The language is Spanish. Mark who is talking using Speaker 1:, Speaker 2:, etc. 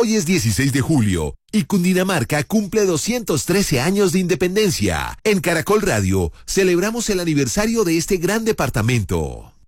Speaker 1: Hoy es 16 de julio y Cundinamarca cumple 213 años de independencia. En Caracol Radio celebramos el aniversario de este gran departamento.